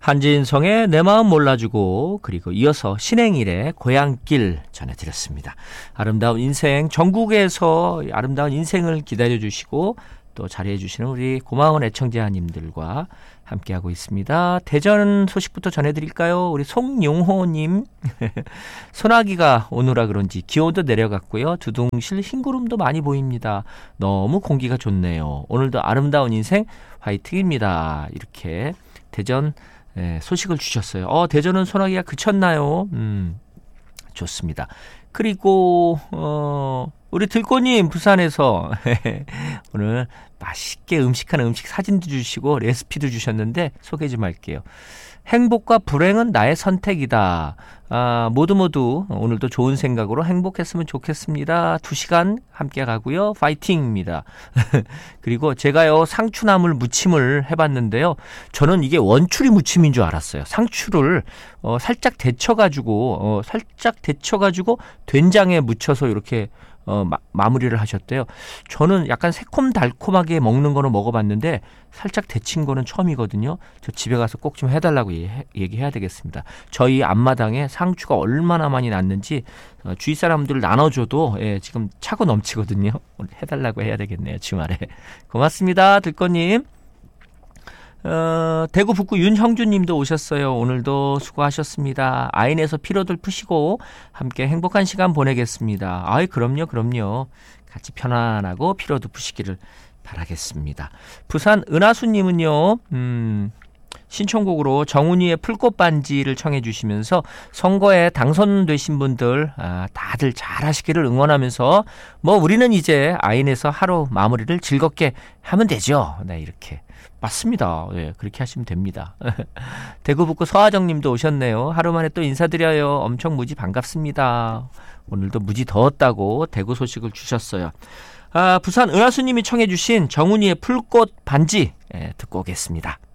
한진성의 내 마음 몰라주고 그리고 이어서 신행일의 고향길 전해드렸습니다. 아름다운 인생, 전국에서 아름다운 인생을 기다려주시고 또 자리해주시는 우리 고마운 애청자님들과 함께하고 있습니다. 대전 소식부터 전해드릴까요? 우리 송용호님 소나기가 오느라 그런지 기온도 내려갔고요. 두둥실 흰구름도 많이 보입니다. 너무 공기가 좋네요. 오늘도 아름다운 인생 화이팅입니다. 이렇게 대전 소식을 주셨어요. 대전은 소나기가 그쳤나요? 좋습니다. 그리고 우리 들꽃님 부산에서 오늘 맛있게 음식하는 음식 사진도 주시고 레시피도 주셨는데 소개 좀 할게요. 행복과 불행은 나의 선택이다. 모두 오늘도 좋은 생각으로 행복했으면 좋겠습니다. 2시간 함께 가고요. 파이팅입니다. 그리고 제가요 상추나물 무침을 해봤는데요. 저는 이게 원추리 무침인 줄 알았어요. 상추를 살짝 데쳐가지고 된장에 묻혀서 이렇게 마무리를 하셨대요. 저는 약간 새콤달콤하게 먹는 거는 먹어봤는데 살짝 데친 거는 처음이거든요. 저 집에 가서 꼭 좀 해달라고 얘기해야 되겠습니다. 저희 앞마당에 상추가 얼마나 많이 났는지 주위 사람들 나눠줘도 지금 차고 넘치거든요. 해달라고 해야 되겠네요. 주말에. 고맙습니다. 들꽃님. 대구 북구 윤형주님도 오셨어요. 오늘도 수고하셨습니다. 아인에서 피로들 푸시고 함께 행복한 시간 보내겠습니다. 그럼요. 같이 편안하고 피로도 푸시기를 바라겠습니다. 부산 은하수님은요. 신청곡으로 정훈이의 풀꽃 반지를 청해 주시면서 선거에 당선되신 분들 다들 잘하시기를 응원하면서 우리는 이제 아인에서 하루 마무리를 즐겁게 하면 되죠. 네, 이렇게. 맞습니다. 그렇게 하시면 됩니다. 대구 북구 서하정님도 오셨네요. 하루 만에 또 인사드려요. 엄청 무지 반갑습니다. 오늘도 무지 더웠다고 대구 소식을 주셨어요. 부산 은하수님이 청해 주신 정훈이의 풀꽃 반지 듣고 오겠습니다.